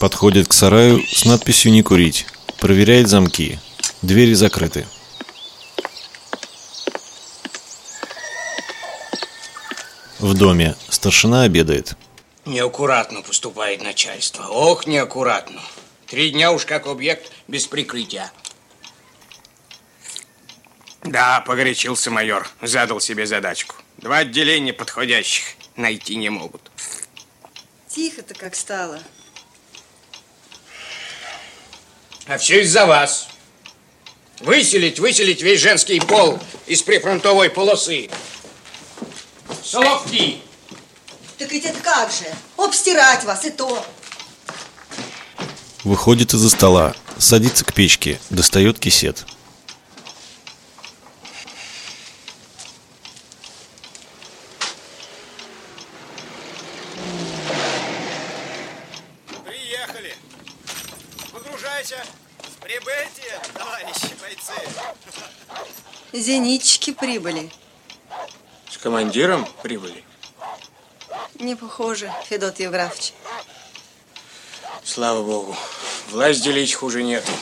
Подходит к сараю с надписью «Не курить». Проверяет замки. Двери закрыты. В доме старшина обедает. Неаккуратно поступает начальство. Ох, неаккуратно. 3 дня уж как объект без прикрытия. Да, погорячился майор. Задал себе задачку. 2 отделения подходящих найти не могут. Тихо-то как стало. А все из-за вас. Выселить весь женский пол из прифронтовой полосы. Соловки. Так ведь это как же? Обстирать вас и то. Выходит из-за стола, садится к печке, достает кисет. Приехали. Выгружайся. С прибытием, товарищи бойцы. Зенитчики прибыли. С командиром прибыли? Не похоже, Федот Евграфович. Слава богу. Власть делить хуже нету.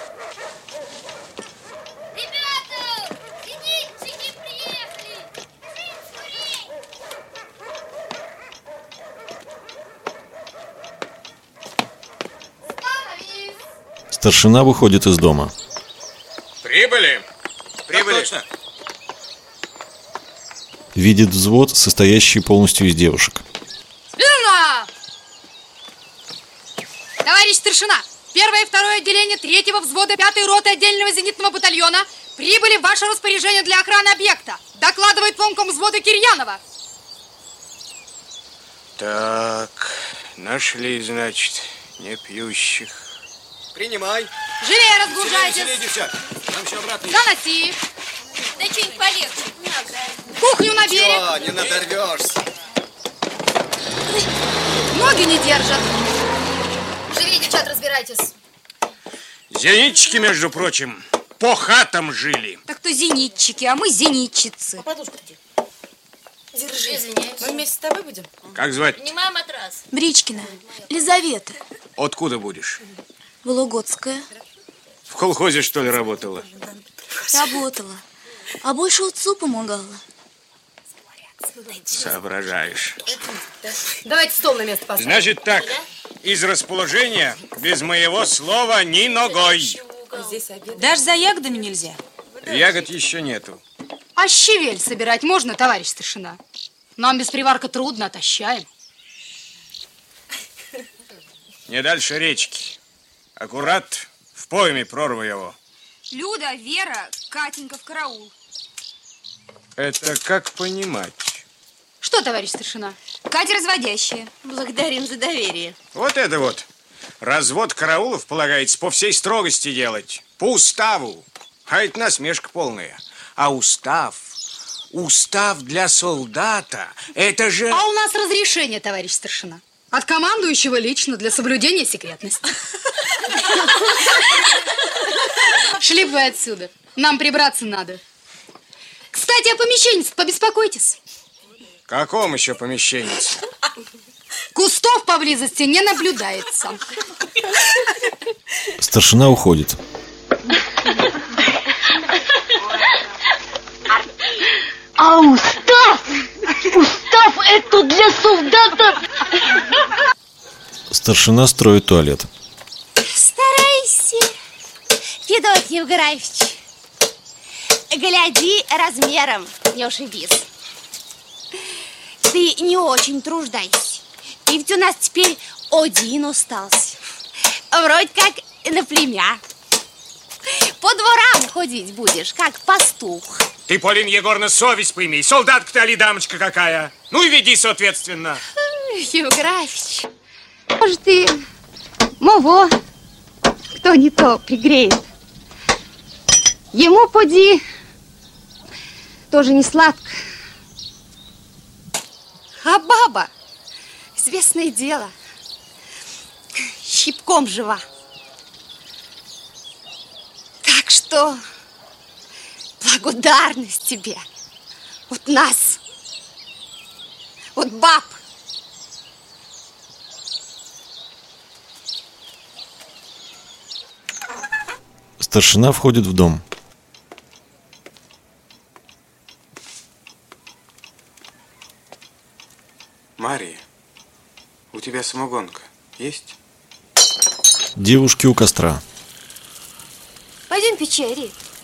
Ребята! Зенитчики приехали! Скорей! Становись! Старшина выходит из дома. Прибыли? Прибыли. Так точно. Видит взвод, состоящий полностью из девушек. Смирно! Товарищ старшина, 1-е и 2-е отделение 3-го взвода 5-й роты отдельного зенитного батальона прибыли в ваше распоряжение для охраны объекта. Докладывает вомком взвода Кирьянова. Так, нашли, значит, непьющих. Принимай. Живее разгружайтесь. Веселее, девчат. Нам еще обратно. Заноси. Да что-нибудь полегче. Кухню на берег. Чего, не надорвешься. Ноги не держат. Живее, девчат, разбирайтесь. Зенитчики, между прочим, по хатам жили. Так то зенитчики, а мы зенитчицы. Подушку где? Держи. Извиняюсь. Мы вместе с тобой будем? Как звать? Снимай матрас. Бричкина, Лизавета, Откуда будешь? Вологодская. В колхозе, что ли, работала? Работала, а больше отцу помогала. Соображаешь. Давайте стол на место поставим. Значит так, из расположения без моего слова ни ногой. Даже за ягодами нельзя. Ягод еще нету. А щавель собирать можно, товарищ старшина? Нам без приварка трудно, отощаем. Не дальше речки. Аккурат в пойме прорву его. Люда, Вера, Катенька в караул. Это как понимать? Что, товарищ старшина? Катя разводящая. Благодарим за доверие. Вот это вот. Развод караулов полагается по всей строгости делать. По уставу. А это насмешка полная. А устав для солдата, это же... А у нас разрешение, товарищ старшина. От командующего лично для соблюдения секретности. Шли бы вы отсюда. Нам прибраться надо. Кстати, о помещении побеспокойтесь. Каком еще помещении? Кустов поблизости не наблюдается. Старшина уходит. А устав это для солдата. Старшина строит туалет. Старайся, Федот Евграфович. Гляди размером, не ошибись. Ты не очень труждайся. Ты ведь у нас теперь один остался. Вроде как на племя. По дворам ходить будешь, как пастух. Ты, Полин Егоровна, совесть пойми. Солдатка-то али дамочка какая? Ну и веди соответственно. Евграфович, может, ты мого кто не то пригреет. Ему поди тоже не сладко. А баба, известное дело, щипком жива. Так что благодарность тебе от нас, от баб. Старшина входит в дом. Мария, у тебя самогонка есть? Девушки у костра. Пойдем пить чай, Рит.